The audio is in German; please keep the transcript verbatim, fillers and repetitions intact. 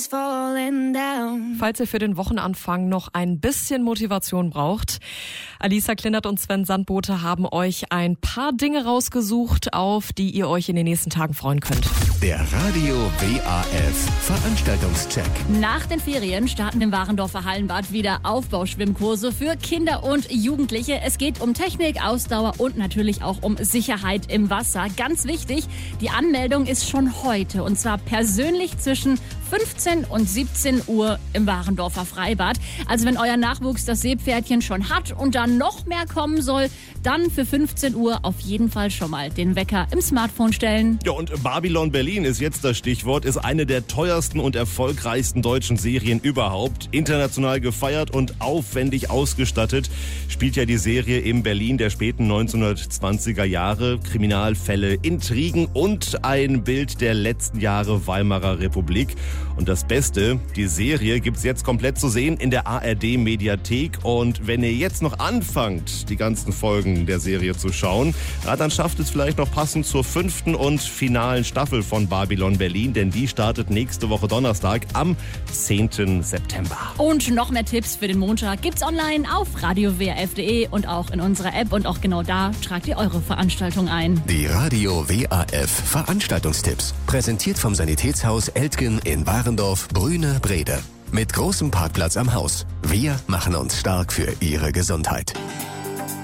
Falls ihr für den Wochenanfang noch ein bisschen Motivation braucht, Alisa Klindert und Sven Sandbote haben euch ein paar Dinge rausgesucht, auf die ihr euch in den nächsten Tagen freuen könnt. Der Radio W A F Veranstaltungscheck. Nach den Ferien starten im Warendorfer Hallenbad wieder Aufbauschwimmkurse für Kinder und Jugendliche. Es geht um Technik, Ausdauer und natürlich auch um Sicherheit im Wasser. Ganz wichtig, die Anmeldung ist schon heute und zwar persönlich zwischen fünfzehn und siebzehn Uhr im Warendorfer Freibad. Also wenn euer Nachwuchs das Seepferdchen schon hat und dann noch mehr kommen soll, dann für fünfzehn Uhr auf jeden Fall schon mal den Wecker im Smartphone stellen. Ja, und Babylon Berlin ist jetzt das Stichwort, ist eine der teuersten und erfolgreichsten deutschen Serien überhaupt. International gefeiert und aufwendig ausgestattet spielt ja die Serie im Berlin der späten neunzehnhundertzwanziger Jahre. Kriminalfälle, Intrigen und ein Bild der letzten Jahre Weimarer Republik. Und das Beste, die Serie gibt's jetzt komplett zu sehen in der A R D-Mediathek. Und wenn ihr jetzt noch anfangt, die ganzen Folgen der Serie zu schauen, ja, dann schafft es vielleicht noch passend zur fünften und finalen Staffel von Babylon Berlin, denn die startet nächste Woche Donnerstag am zehnten September. Und noch mehr Tipps für den Montag gibt's online auf radio w a f punkt d e und auch in unserer App. Und auch genau da tragt ihr eure Veranstaltung ein. Die Radio W A F Veranstaltungstipps. Präsentiert vom Sanitätshaus Eltgen in Warendorf, Brüne, Brede. Mit großem Parkplatz am Haus. Wir machen uns stark für Ihre Gesundheit.